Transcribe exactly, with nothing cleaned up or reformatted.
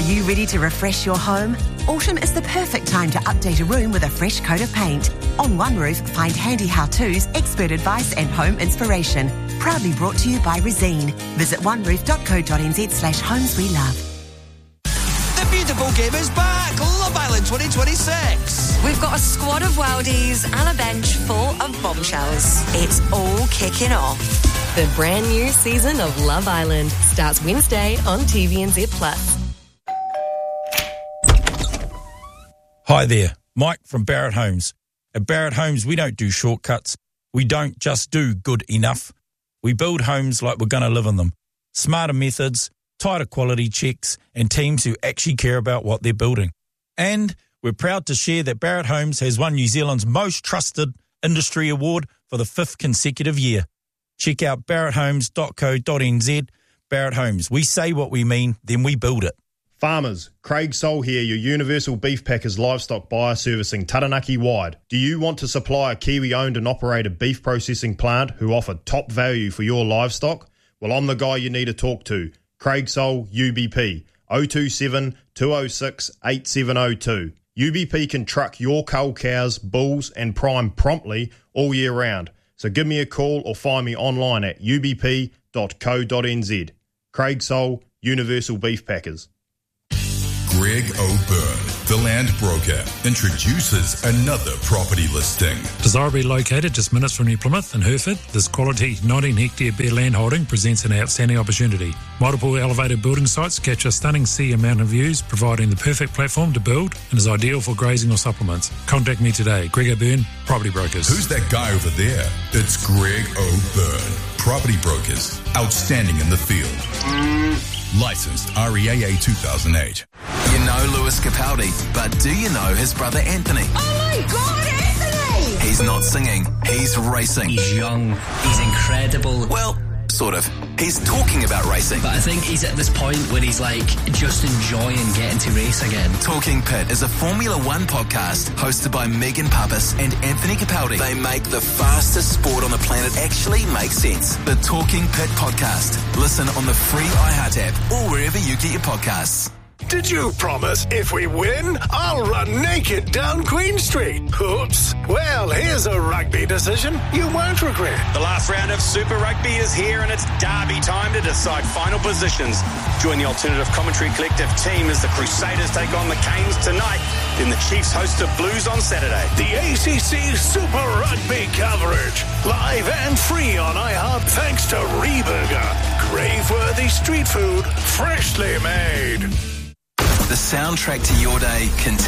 you ready to refresh your home? Autumn is the perfect time to update a room with a fresh coat of paint. On One Roof, find handy how-tos, expert advice and home inspiration. Proudly brought to you by Resene. Visit oneroof.co.nz slash homes we love. The beautiful game is back! Love Island twenty twenty-six! We've got a squad of worldies and a bench full of bombshells. It's all kicking off. The brand new season of Love Island starts Wednesday on T V N Z Plus. Hi there, Mike from Barrett Homes. At Barrett Homes, we don't do shortcuts. We don't just do good enough. We build homes like we're going to live in them. Smarter methods, tighter quality checks, and teams who actually care about what they're building. And we're proud to share that Barrett Homes has won New Zealand's most trusted industry award for the fifth consecutive year. Check out barrett homes dot co dot n z. Barrett Homes, we say what we mean, then we build it. Farmers, Craig Sol here, your Universal Beef Packers livestock buyer servicing Taranaki wide. Do you want to supply a Kiwi-owned and operated beef processing plant who offer top value for your livestock? Well, I'm the guy you need to talk to. Craig Sol, U B P, oh two seven, two oh six, eight seven oh two. U B P can truck your cull cows, bulls and prime promptly all year round. So give me a call or find me online at u b p dot co dot n z. Craig Sol, Universal Beef Packers. Greg O'Byrne, the land broker, introduces another property listing. Desirably located just minutes from New Plymouth and Hereford, this quality nineteen hectare bare land holding presents an outstanding opportunity. Multiple elevated building sites catch a stunning sea and mountain views, providing the perfect platform to build and is ideal for grazing or supplements. Contact me today, Greg O'Byrne, Property Brokers. Who's that guy over there? It's Greg O'Byrne, Property Brokers, outstanding in the field. Licensed R E A A two thousand eight. You know Lewis Capaldi, but do you know his brother Anthony? Oh my God, Anthony! He's not singing, he's racing. He's young, he's incredible. Well, sort of. He's talking about racing. But I think he's at this point where he's like just enjoying getting to race again. Talking Pit is a Formula One podcast hosted by Megan Pappas and Anthony Capaldi. They make the fastest sport on the planet actually make sense. The Talking Pit podcast. Listen on the free iHeart app or wherever you get your podcasts. Did you promise if we win, I'll run naked down Queen Street? Oops. Well, here's a rugby decision you won't regret. The last round of Super Rugby is here and it's derby time to decide final positions. Join the Alternative Commentary Collective team as the Crusaders take on the Canes tonight. Then the Chiefs host the Blues on Saturday. The A C C Super Rugby coverage. Live and free on iHeart thanks to Reburger. Grave-worthy street food, freshly made. The soundtrack to your day continues.